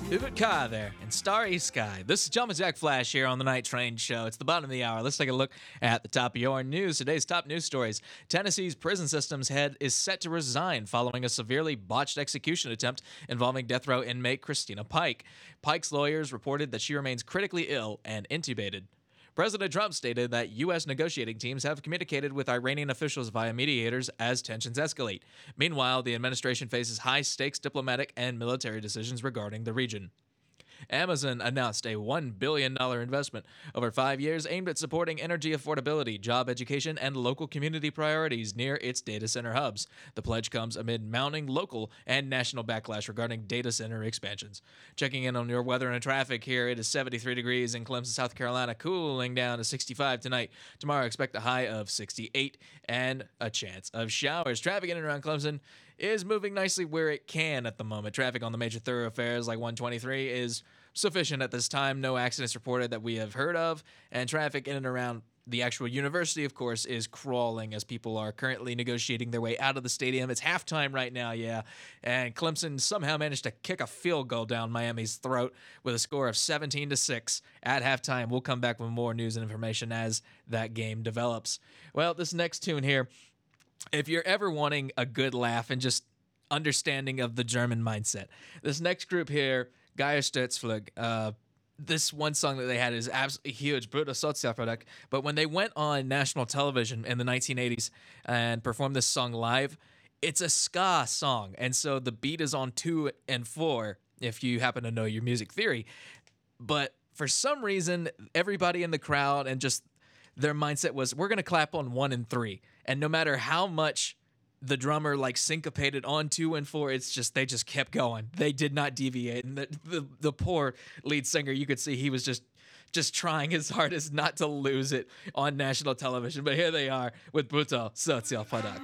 Ubit Kai there, and Starry Sky. This is Jumpin' Jack Flash here on the Night Train Show. It's the bottom of the hour. Let's take a look at the top of your news. Today's top news stories. Tennessee's prison system's head is set to resign following a severely botched execution attempt involving death row inmate Christina Pike. Pike's lawyers reported that she remains critically ill and intubated. President Trump stated that U.S. negotiating teams have communicated with Iranian officials via mediators as tensions escalate. Meanwhile, the administration faces high-stakes diplomatic and military decisions regarding the region. Amazon announced a $1 billion investment over 5 years aimed at supporting energy affordability, job education, and local community priorities near its data center hubs. The pledge comes amid mounting local and national backlash regarding data center expansions. Checking in on your weather and traffic here, it is 73 degrees in Clemson, South Carolina, cooling down to 65 tonight. Tomorrow, expect a high of 68 and a chance of showers. Traffic in and around Clemson is moving nicely where it can at the moment. Traffic on the major thoroughfares like 123 is sufficient at this time. No accidents reported that we have heard of. And traffic in and around the actual university, of course, is crawling as people are currently negotiating their way out of the stadium. It's halftime right now, yeah. And Clemson somehow managed to kick a field goal down Miami's throat with a score of 17-6 at halftime. We'll come back with more news and information as that game develops. Well, this next tune here, if you're ever wanting a good laugh and just understanding of the German mindset, this next group here, Geier Sturzflug, this one song that they had is absolutely huge, Bruder Sozialprodukt. But when they went on national television in the 1980s and performed this song live, it's a ska song. And so the beat is on 2 and 4, if you happen to know your music theory. But for some reason, everybody in the crowd and just their mindset was, we're going to clap on 1 and 3. And no matter how much the drummer like syncopated on 2 and 4, it's just, they just kept going. They did not deviate. And the poor lead singer, you could see he was just trying his hardest not to lose it on national television. But here they are with Brutal Sozialprodukt.